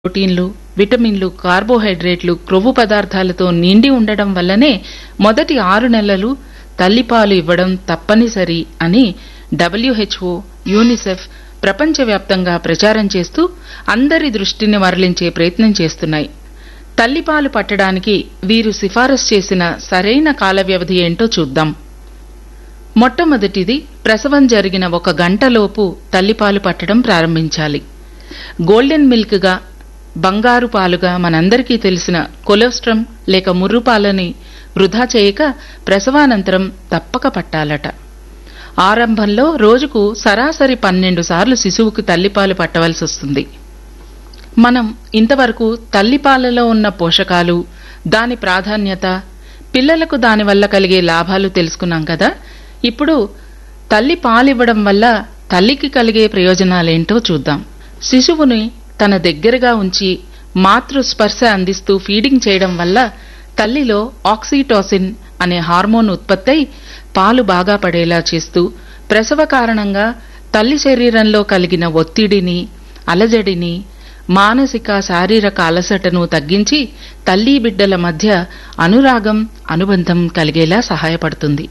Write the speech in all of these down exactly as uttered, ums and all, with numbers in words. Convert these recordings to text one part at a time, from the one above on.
ప్రోటీన్లు, విటమిన్లు, కార్బోహైడ్రేట్లు, క్రొవ్వు పదార్థాలతో నిండి ఉండడం వల్లనే మొదటి ఆరు నెలలు తల్లిపాలు ఇవ్వడం తప్పనిసరి అని డబ్ల్యూహెచ్ఓ, యూనిసెఫ్ ప్రపంచవ్యాప్తంగా ప్రచారం చేస్తూ అందరి దృష్టిని మరలించే ప్రయత్నం చేస్తున్నాయి. తల్లిపాలు పట్టడానికి వీరు సిఫారసు చేసిన సరైన కాల వ్యవధి ఏంటో చూద్దాం. మొట్టమొదటిది, ప్రసవం జరిగిన ఒక గంటలోపు తల్లిపాలు పట్టడం ప్రారంభించాలి. గోల్డెన్ మిల్క్ గా, బంగారు పాలుగా మనందరికీ తెలిసిన కొలెస్ట్రమ్ లేక ముర్రుపాలని వృధా చేయక ప్రసవానంతరం తప్పక పట్టాలట. ఆరంభంలో రోజుకు సరాసరి పన్నెండు సార్లు శిశువుకు తల్లిపాలు పట్టవలసి వస్తుంది. మనం ఇంతవరకు తల్లిపాలలో ఉన్న పోషకాలు, దాని ప్రాధాన్యత, పిల్లలకు దానివల్ల కలిగే లాభాలు తెలుసుకున్నాం కదా. ఇప్పుడు తల్లి పాలివ్వడం వల్ల తల్లికి కలిగే ప్రయోజనాలేంటో చూద్దాం. శిశువుని తన దగ్గరగా ఉంచి మాతృస్పర్శ అందిస్తూ ఫీడింగ్ చేయడం వల్ల తల్లిలో ఆక్సిటోసిన్ అనే హార్మోన్ ఉత్పత్తై పాలు బాగా పడేలా చేస్తూ ప్రసవ కారణంగా తల్లి శరీరంలో కలిగిన ఒత్తిడిని, అలజడిని, మానసిక శారీరక అలసటను తగ్గించి తల్లి బిడ్డల మధ్య అనురాగం, అనుబంధం కలిగేలా సహాయపడుతుంది.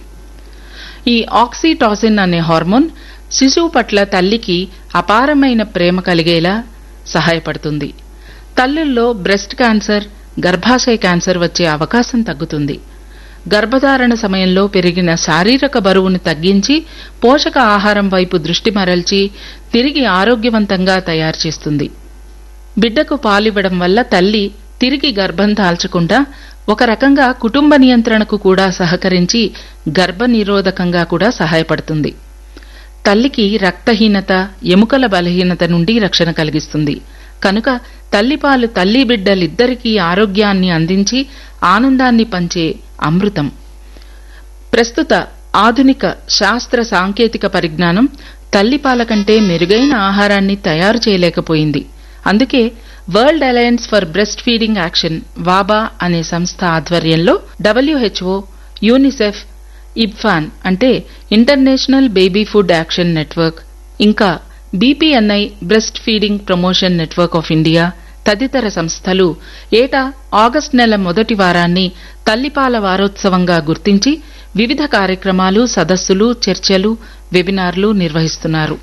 ఈ ఆక్సిటోసిన్ అనే హార్మోన్ శిశువు పట్ల తల్లికి అపారమైన ప్రేమ కలిగేలా సహాయపడుతుంది. తల్లుల్లో బ్రెస్ట్ క్యాన్సర్, గర్భాశయ క్యాన్సర్ వచ్చే అవకాశం తగ్గుతుంది. గర్భధారణ సమయంలో పెరిగిన శారీరక బరువును తగ్గించి పోషక ఆహారం వైపు దృష్టి మరల్చి తిరిగి ఆరోగ్యవంతంగా తయారు చేస్తుంది. బిడ్డకు పాలివ్వడం వల్ల తల్లి తిరిగి గర్భం దాల్చకుండా ఒక రకంగా కుటుంబ నియంత్రణకు కూడా సహకరించి గర్భనిరోధకంగా కూడా సహాయపడుతుంది. తల్లికి రక్తహీనత, ఎముకల బలహీనత నుండి రక్షణ కలిగిస్తుంది. కనుక తల్లిపాలు తల్లి బిడ్డలిద్దరికీ ఆరోగ్యాన్ని అందించి ఆనందాన్ని పంచే అమృతం. ప్రస్తుత ఆధునిక శాస్త్ర సాంకేతిక పరిజ్ఞానం తల్లిపాల కంటే మెరుగైన ఆహారాన్ని తయారు చేయలేకపోయింది. అందుకే world alliance for breast feeding action వాబా అనే సంస్థ ఆధ్వర్యంలో డబ్ల్యూహెచ్ఓ, యూనిసెఫ్, ఇబ్ఫాన్ అంటే international baby food action network, ఇంకా BPNI breast feeding promotion network of India తదితర సంస్థలు ఏటా ఆగస్టు నెల మొదటి వారాన్ని తల్లిపాల వారోత్సవంగా గుర్తించి వివిధ కార్యక్రమాలు, సదస్సులు, చర్చలు, వెబినార్లు నిర్వహిస్తున్నారు.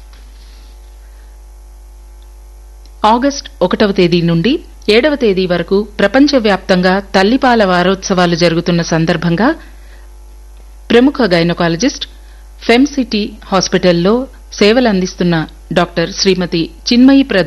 ఆగస్టు ఒకటవ తేదీ నుండి ఏడవ తేదీ వరకు ప్రపంచవ్యాప్తంగా తల్లిపాల వారోత్సవాలు జరుగుతున్న సందర్భంగా ప్రముఖ గైనకాలజిస్ట్, ఫెమ్సిటీ హాస్పిటల్లో సేవలందిస్తున్న డాక్టర్ శ్రీమతి చిన్మయి